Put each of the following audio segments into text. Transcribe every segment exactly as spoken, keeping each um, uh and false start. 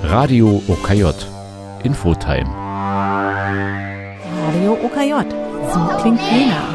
Radio O K J Infotime. Radio O K J, so klingt Jena.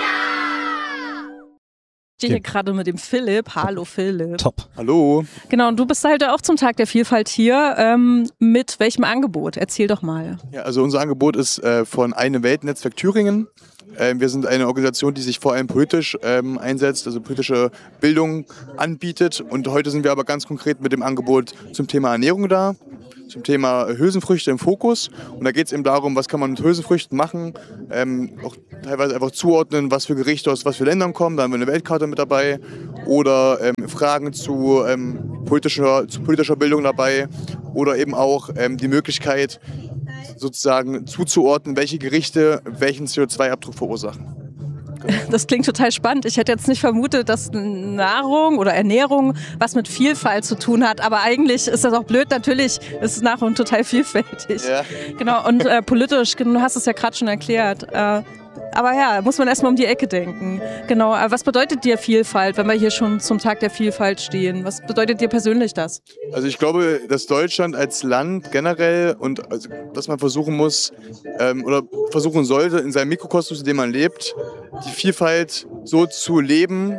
Ich stehe hier gerade mit dem Philipp. Hallo Philipp. Top. Hallo. Genau, und du bist halt auch zum Tag der Vielfalt hier. Ähm, mit welchem Angebot? Erzähl doch mal. Ja, also unser Angebot ist äh, von Eine Welt Netzwerk Thüringen. Ähm, wir sind eine Organisation, die sich vor allem politisch ähm, einsetzt, also politische Bildung anbietet. Und heute sind wir aber ganz konkret mit dem Angebot zum Thema Ernährung da, zum Thema Hülsenfrüchte im Fokus. Und da geht es eben darum, was kann man mit Hülsenfrüchten machen, ähm, auch teilweise einfach zuordnen, was für Gerichte aus was für Ländern kommen. Da haben wir eine Weltkarte mit dabei. Oder ähm, Fragen zu, ähm, politischer, zu politischer Bildung dabei. Oder eben auch ähm, die Möglichkeit, sozusagen zuzuordnen, welche Gerichte welchen C O zwei Abdruck verursachen. Das klingt total spannend. Ich hätte jetzt nicht vermutet, dass Nahrung oder Ernährung was mit Vielfalt zu tun hat. Aber eigentlich ist das auch blöd. Natürlich ist Nahrung total vielfältig. Ja. Genau, und äh, politisch, du hast es ja gerade schon erklärt. Äh, aber ja, muss man erstmal um die Ecke denken. Genau, äh, was bedeutet dir Vielfalt, wenn wir hier schon zum Tag der Vielfalt stehen? Was bedeutet dir persönlich das? Also ich glaube, dass Deutschland als Land generell und also, dass man versuchen muss ähm, oder versuchen sollte, in seinem Mikrokosmos, in dem man lebt, die Vielfalt so zu leben,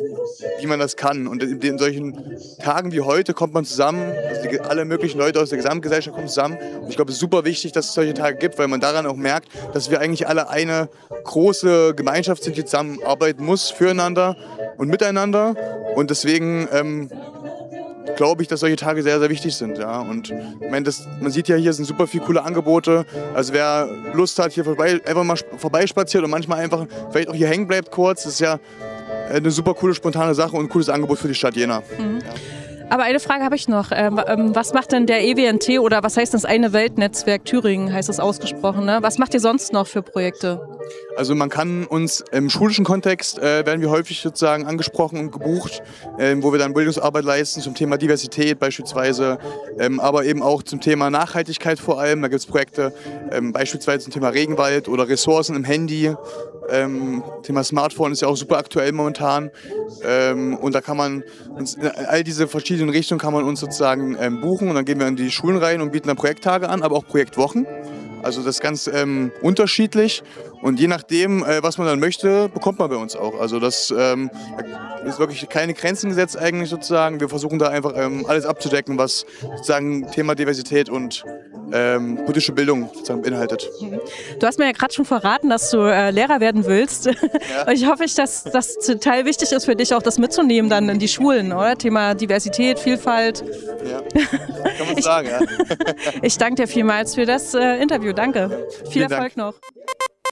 wie man das kann. Und in, in solchen Tagen wie heute kommt man zusammen, also die, alle möglichen Leute aus der Gesamtgesellschaft kommen zusammen. Und ich glaube, es ist super wichtig, dass es solche Tage gibt, weil man daran auch merkt, dass wir eigentlich alle eine große Gemeinschaft sind, die zusammenarbeiten muss, füreinander und miteinander. Und deswegen ähm, glaube ich, dass solche Tage sehr, sehr wichtig sind. Ja. Und ich meine, das, man sieht ja, hier sind super viele coole Angebote. Also wer Lust hat, hier vorbei, einfach mal vorbeispaziert und manchmal einfach vielleicht auch hier hängen bleibt kurz, das ist ja eine super coole, spontane Sache und ein cooles Angebot für die Stadt Jena. Mhm. Ja. Aber eine Frage habe ich noch. Ähm, was macht denn der E W N T oder was heißt das Eine Welt Netzwerk Thüringen, heißt das ausgesprochen, ne? Was macht ihr sonst noch für Projekte? Also man kann uns im schulischen Kontext, äh, werden wir häufig sozusagen angesprochen und gebucht, äh, wo wir dann Bildungsarbeit leisten zum Thema Diversität beispielsweise, ähm, aber eben auch zum Thema Nachhaltigkeit vor allem. Da gibt es Projekte ähm, beispielsweise zum Thema Regenwald oder Ressourcen im Handy. Ähm, Thema Smartphone ist ja auch super aktuell momentan. Ähm, und da kann man uns, in all diese verschiedenen Richtungen kann man uns sozusagen ähm, buchen und dann gehen wir in die Schulen rein und bieten dann Projekttage an, aber auch Projektwochen. Also das ist ganz ähm, unterschiedlich und je nachdem, äh, was man dann möchte, bekommt man bei uns auch. Also das ähm, ist wirklich keine Grenzen gesetzt eigentlich sozusagen. Wir versuchen da einfach ähm, alles abzudecken, was sozusagen Thema Diversität und ähm, politische Bildung sozusagen beinhaltet. Du hast mir ja gerade schon verraten, dass du äh, Lehrer werden willst. Ja. Und ich hoffe, dass das total wichtig ist für dich, auch das mitzunehmen dann in die Schulen, oder? Thema Diversität, Vielfalt. Ja, kann man sagen, ja. Ich danke dir vielmals für das äh, Interview. Danke. Viel Vielen Erfolg Dank. noch.